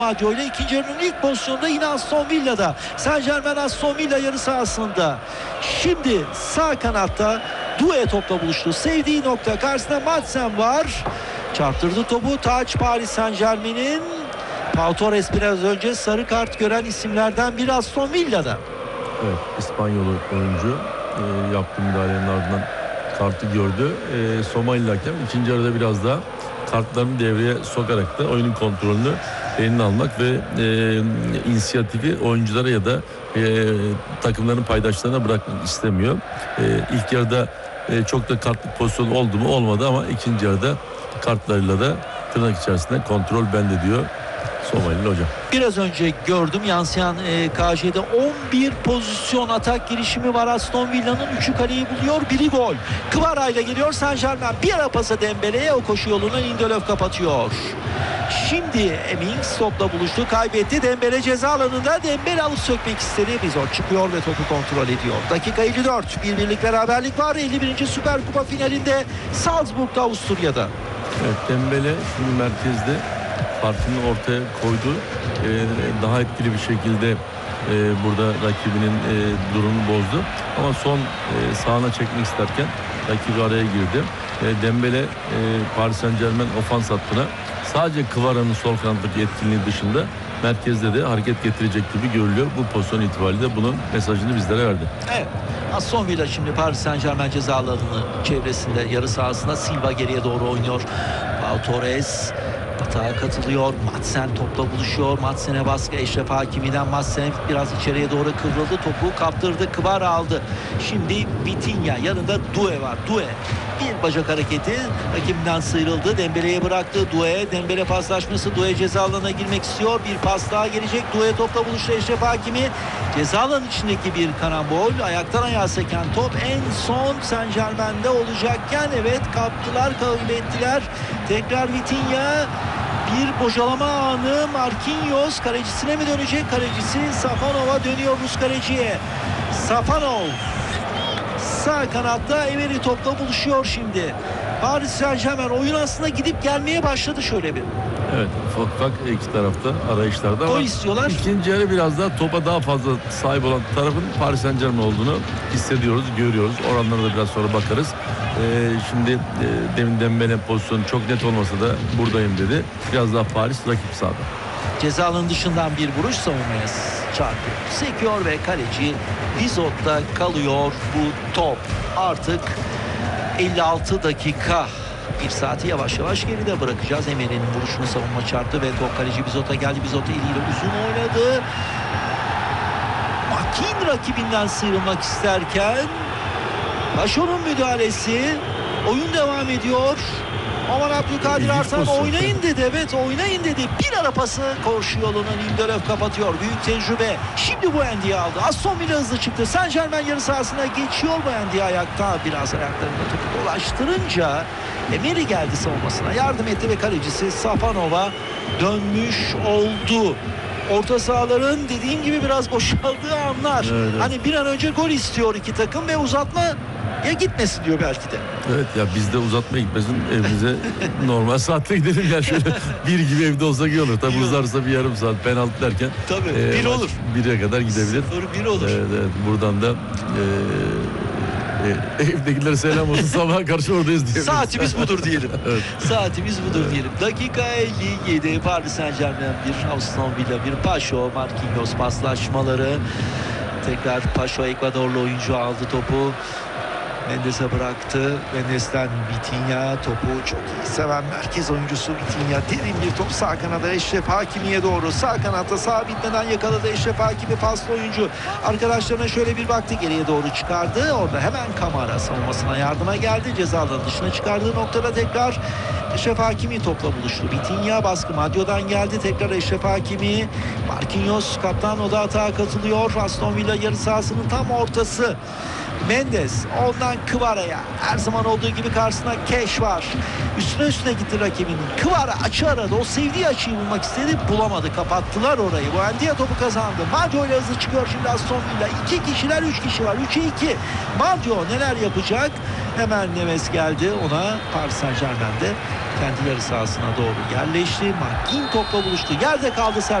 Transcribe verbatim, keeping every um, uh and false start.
Maggio ile ikinci yarının ilk pozisyonunda yine Aston Villa'da. Saint-Germain Aston Villa yarı sahasında. Şimdi sağ kanatta Doué topla buluştu. Sevdiği nokta, karşısında Madsen var. Çarptırdı topu. Taç Paris Saint-Germain'in. Pau Torres biraz önce sarı kart gören isimlerden biri Aston Villa'da. Evet, İspanyol oyuncu e, yaptığı müdahalenin ardından kartı gördü. E, Somali hakem ikinci yarıda biraz daha kartlarını devreye sokarak da oyunun kontrolünü eline almak ve e, inisiyatifi oyunculara ya da e, takımların paydaşlarına bırakmak istemiyor. E, ilk yarıda e, çok da kartlık pozisyon oldu mu olmadı ama ikinci yarıda kartlarıyla da tırnak içerisinde kontrol bende diyor Somalili hocam. Biraz önce gördüm yansıyan e, K J'de on bir pozisyon atak girişimi var Aston Villa'nın. Üçü kaleyi buluyor, biri gol. Kvara ile geliyor Saint-Germain. Bir ara pası Dembele'ye, o koşu yolunu Lindelöf kapatıyor. Şimdi Emmings topla buluştu, kaybetti. Dembele ceza alanında. Dembele alıp sökmek istedi. Bizot çıkıyor ve topu kontrol ediyor. Dakika elli dört. Bir birlik beraberlik var. elli birinci Süper Kupa finalinde Salzburg'da, Avusturya'da. Evet, Dembele şimdi merkezde farkını ortaya koydu. Ee, daha etkili bir şekilde e, burada rakibinin e, durumunu bozdu. Ama son e, sağına çekmek isterken rakibi araya girdi. E, Dembele e, Paris Saint-Germain ofans hattına sadece Kvara'nın sol kanattaki etkinliği dışında merkezde de hareket getirecek gibi görülüyor. Bu pozisyon itibariyle bunun mesajını bizlere verdi. Evet. Aston Villa şimdi Paris Saint-Germain ceza alanının çevresinde, yarı sahasında. Silva geriye doğru oynuyor. Pau Torres atağa katılıyor. Madsen topla buluşuyor. Madsen'e baskı Eşref Hakimi'den. Madsen biraz içeriye doğru kıvrıldı. Topu kaptırdı. Kvara aldı. Şimdi Vitinha. Yanında Doué var. Doué. Bir bacak hareketi. Rakibinden sıyrıldı. Dembele'ye bıraktı. Doué. Dembele paslaşması. Doué ceza alanına girmek istiyor. Bir pas daha gelecek. Doué topla buluştu. Eşref Hakimi. Ceza alanı içindeki bir karambol. Ayaktan ayağa seken top en son Saint-Germain'de olacakken evet kaptılar, kaybettiler. Tekrar Vitinha. Bir bocalama anı. Marquinhos kalecisine mi dönecek? Kalecisi Safanov'a dönüyor, Rus kaleciye. Safanov sağ kanatta Emery topla buluşuyor şimdi. Paris Saint-Germain oyun aslında gidip gelmeye başladı şöyle bir. Evet, ufak ufak iki tarafta arayışlarda gol ama istiyorlar. İkinci yarı biraz daha topa daha fazla sahip olan tarafın Paris Saint-Germain olduğunu hissediyoruz, görüyoruz. Oranlara da biraz sonra bakarız. Ee, şimdi e, demin Dembele pozisyonu çok net olmasa da buradayım dedi. Biraz daha Paris rakip sahada. Ceza alanı dışından bir vuruş, savunmaya çarpıyor. Sekiyor ve kaleci Bizot'ta kalıyor bu top. Artık elli altı dakika. Bir saati yavaş yavaş geride bırakacağız. Emery'nin vuruşunu savunma çarptı ve top kaleci Bizot'a geldi. Bizot eliyle uzun oynadı. Makin rakibinden sıyrılmak isterken Paşo'nun müdahalesi. Oyun devam ediyor. Aman Abdülkadir Artan oynayın dedi. Evet oynayın dedi. Bir ara pası koşu yolunu Lindelöf kapatıyor. Büyük tecrübe. Şimdi bu Endi'yi aldı. Aston Villa hızlı çıktı. Saint-Germain yarı sahasına geçiyor bu Endi ayakta. Biraz ayaklarında topu dolaştırınca Emery geldi savunmasına. Yardım etti ve kalecisi Safanov'a dönmüş oldu. Orta sahaların dediğim gibi biraz boşaldığı anlar. Evet, evet. Hani bir an önce gol istiyor iki takım ve uzatma ya gitmesin diyor belki de. Evet ya biz de uzatma gitmesin, evimize normal saatte gidelim ya, şöyle bir gibi evde olsak iyi olur. Tabi uzarsa bir yarım saat penaltı derken. Tabii e, bir olur. Bire kadar gidebilir. Sıfır bir olur. Evet, evet, buradan da e, e, evdekilere selam olsun, sabaha karşı oradayız diyelim. Saatimiz budur diyelim. Evet. Saatimiz budur evet. diyelim. Dakika elli yedi. Paris Saint-Germain bir, Aston Villa bir. Paşo, Marquinhos paslaşmaları. Tekrar Paşo Ekvadorlu oyuncu aldı topu. Mendes'e bıraktı. Mendes'ten Vitinha, topu çok iyi seven merkez oyuncusu Vitinha. Derin bir top sağ kanada Eşref Hakimi'ye doğru. Sağ kanatta sabitlen yakaladı Eşref Hakimi, paslı oyuncu. Arkadaşlarına şöyle bir baktı, geriye doğru çıkardı. Orada hemen Kamara savunmasına yardıma geldi. Ceza alanı dışına çıkardığı noktada tekrar Eşref Hakimi topla buluştu. Vitinha baskı Maggio'dan geldi. Tekrar Eşref Hakimi. Marquinhos kaptan, o da atağa katılıyor. Aston Villa yarı sahasının tam ortası. Mendes ondan Kvara'ya, her zaman olduğu gibi karşısına Keş var. Üstüne üstüne gitti rakibinin. Kvara açı aradı. O sevdiği açıyı bulmak istedi. Bulamadı. Kapattılar orayı. Bu Endi'ye topu kazandı. Maggio ile hızlı çıkıyor şimdi Aston Villa. İki kişiler, üç kişi var. Üçe iki. Maggio neler yapacak? Hemen Neves geldi. Ona Paris Saint-Germain'de kendi yarı sahasına doğru yerleşti. McGinn topla buluştu. Yerde kaldı Serkan.